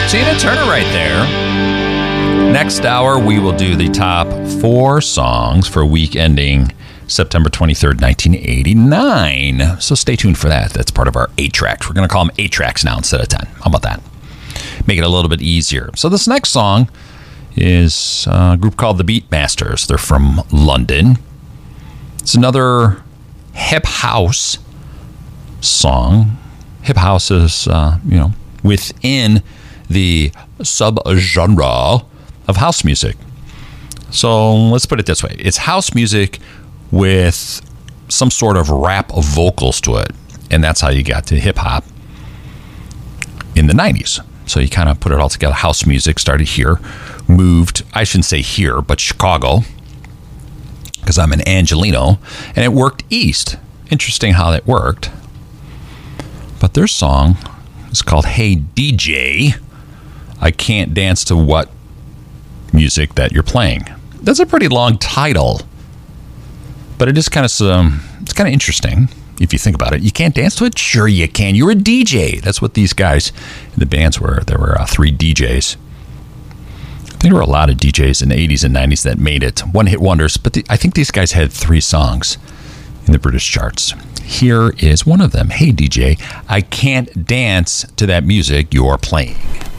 Tina Turner right there. Next hour, we will do the top 4 songs for week ending September 23rd, 1989. So stay tuned for that. That's part of our 8 tracks. We're going to call them 8 tracks now instead of 10. How about that? Make it a little bit easier. So this next song is a group called the Beatmasters. They're from London. It's another hip house song. Hip house is, within the subgenre of house music. So let's put it this way. It's house music with some sort of rap of vocals to it. And that's how you got to hip hop in the 90s. So you kind of put it all together. House music started here, moved, I shouldn't say here, but Chicago, because I'm an Angelino, and it worked east. Interesting how that worked. But their song is called Hey DJ, I Can't Dance to What Music That You're Playing. That's a pretty long title, but it is kind of it's kind of interesting if you think about it. You can't dance to it? Sure you can. You're a DJ. That's what these guys in the bands were. There were 3 DJs. I think there were a lot of DJs in the 80s and 90s that made it. One-hit wonders, but I think these guys had 3 songs in the British charts. Here is one of them. Hey DJ, I can't dance to that music you're playing.